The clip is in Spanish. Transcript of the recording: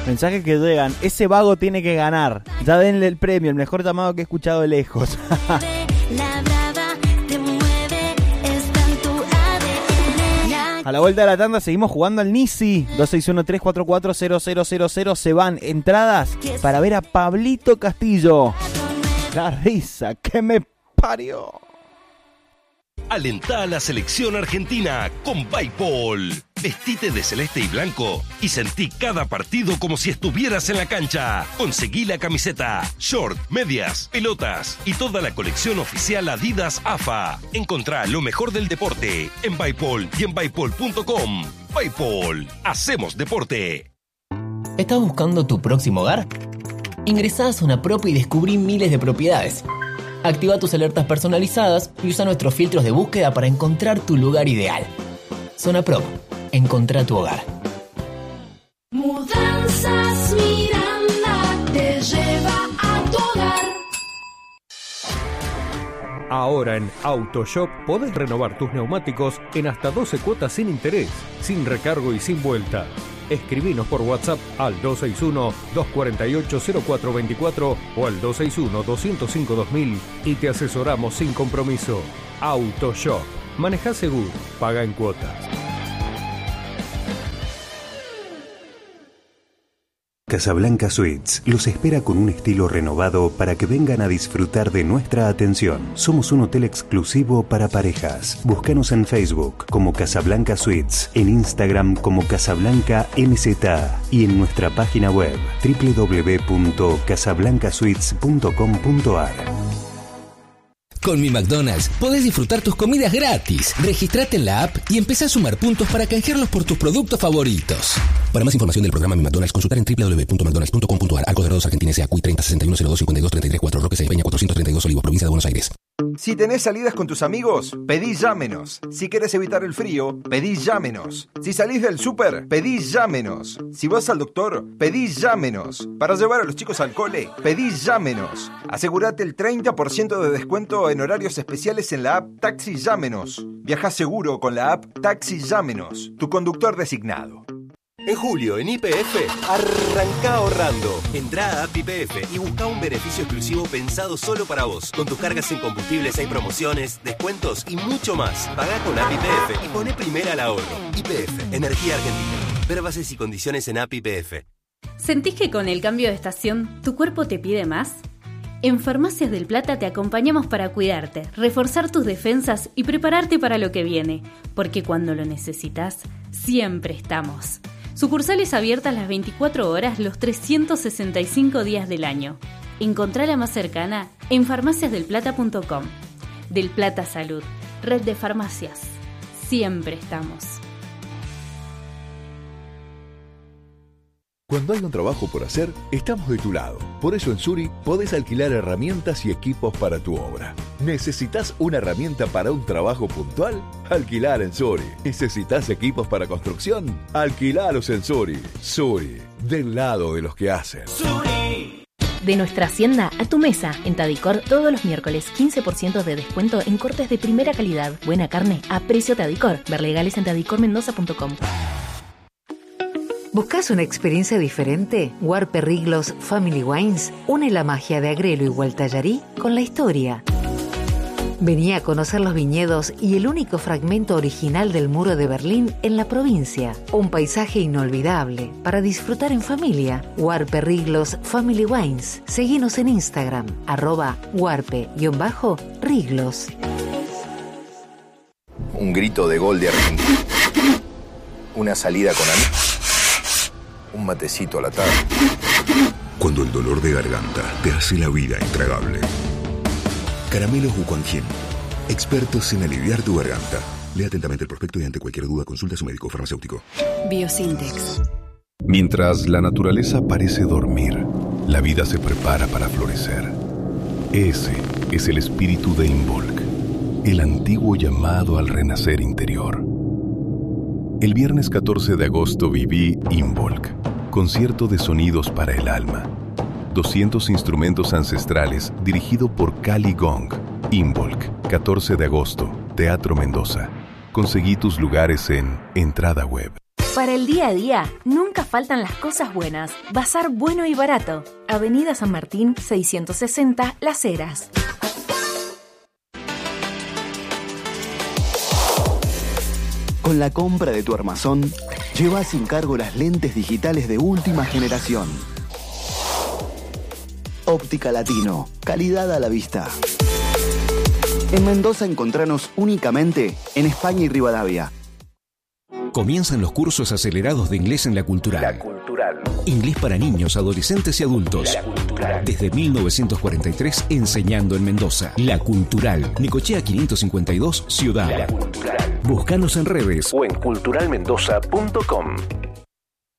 Mensajes que llegan. Ese vago tiene que ganar. Ya denle el premio, el mejor llamado que he escuchado de lejos. A la vuelta de la tanda seguimos jugando al Nisi. 261-344-0000. Se van entradas para ver a Pablito Castillo. La risa que me parió. Alentá a la selección argentina con Bipol. Vestite de celeste y blanco y sentí cada partido como si estuvieras en la cancha. Conseguí la camiseta, short, medias, pelotas y toda la colección oficial Adidas AFA. Encontrá lo mejor del deporte en Bipol y en Bipol.com. Bipol, hacemos deporte. ¿Estás buscando tu próximo hogar? Ingresá a Zona Prop y descubrí miles de propiedades. Activa tus alertas personalizadas y usa nuestros filtros de búsqueda para encontrar tu lugar ideal. Zona Prop. Encontrá tu hogar. Mudanzas Miranda te lleva a tu hogar. Ahora en AutoShop podés renovar tus neumáticos en hasta 12 cuotas sin interés, sin recargo y sin vuelta. Escribinos por WhatsApp al 261-248-0424 o al 261-205-2000 y te asesoramos sin compromiso. AutoShop. Manejá seguro. Paga en cuotas. Casablanca Suites los espera con un estilo renovado para que vengan a disfrutar de nuestra atención. Somos un hotel exclusivo para parejas. Búscanos en Facebook como Casablanca Suites, en Instagram como Casablanca NZA y en nuestra página web www.casablancasuites.com.ar. Con Mi McDonald's podés disfrutar tus comidas gratis. Registrate en la app y empezá a sumar puntos para canjearlos por tus productos favoritos. Para más información del programa Mi McDonald's, consultar en www.mcdonalds.com.ar. Arcos Dorados Argentina S.A. CUI 30 61 02 52 33 4 Roque Peña 432 Olivos, provincia de Buenos Aires. Si tenés salidas con tus amigos, pedí Llámenos. Si querés evitar el frío, pedí Llámenos. Si salís del súper, pedí Llámenos. Si vas al doctor, pedí Llámenos. Para llevar a los chicos al cole, pedí Llámenos. Asegúrate el 30% de descuento en horarios especiales en la app Taxi Llámenos. Viajá seguro con la app Taxi Llámenos, tu conductor designado. En julio, en YPF, arrancá ahorrando. Entrá a App YPF y buscá un beneficio exclusivo pensado solo para vos. Con tus cargas en combustibles hay promociones, descuentos y mucho más. Pagá con App YPF y poné primera al ahorro. YPF, Energía Argentina. Ver bases y condiciones en App YPF. ¿Sentís que con el cambio de estación tu cuerpo te pide más? En Farmacias del Plata te acompañamos para cuidarte, reforzar tus defensas y prepararte para lo que viene. Porque cuando lo necesitas, siempre estamos. Sucursales abiertas las 24 horas, los 365 días del año. Encontrá la más cercana en farmaciasdelplata.com. Del Plata Salud, red de farmacias. Siempre estamos. Cuando hay un trabajo por hacer, estamos de tu lado. Por eso en Suri podés alquilar herramientas y equipos para tu obra. ¿Necesitas una herramienta para un trabajo puntual? Alquilar en Suri. ¿Necesitas equipos para construcción? Alquilalos en Suri. Suri, del lado de los que hacen. Suri. De nuestra hacienda a tu mesa. En Tadicor, todos los miércoles, 15% de descuento en cortes de primera calidad. Buena carne a precio Tadicor. Ver legales en tadicormendoza.com. ¿Buscas una experiencia diferente? Huarpe Riglos Family Wines une la magia de Agrelo y Gualtallarí con la historia. Vení a conocer los viñedos y el único fragmento original del muro de Berlín en la provincia. Un paisaje inolvidable para disfrutar en familia. Huarpe Riglos Family Wines. Seguinos en Instagram, @huarpe_riglos. Un grito de gol de Argentina. Una salida con amigos. Un matecito a la tarde. Cuando el dolor de garganta te hace la vida intragable. Caramelos Wuquanjin. Expertos en aliviar tu garganta. Lea atentamente el prospecto y ante cualquier duda consulta a su médico farmacéutico. Biosintex. Mientras la naturaleza parece dormir, la vida se prepara para florecer. Ese es el espíritu de Involk, el antiguo llamado al renacer interior. El viernes 14 de agosto viví Involk, concierto de sonidos para el alma. 200 instrumentos ancestrales dirigido por Cali Gong. Involk, 14 de agosto, Teatro Mendoza. Conseguí tus lugares en Entrada Web. Para el día a día, nunca faltan las cosas buenas. Bazar bueno y barato. Avenida San Martín, 660, Las Heras. Con la compra de tu armazón, lleva sin cargo las lentes digitales de última generación. Óptica Latino, calidad a la vista. En Mendoza encontranos únicamente en España y Rivadavia. Comienzan los cursos acelerados de inglés en La Cultural. La Cultural. Inglés para niños, adolescentes y adultos. La Cultural. Desde 1943 enseñando en Mendoza. La Cultural. Necochea 552, Ciudad. La Cultural. Búscanos en redes o en culturalmendoza.com.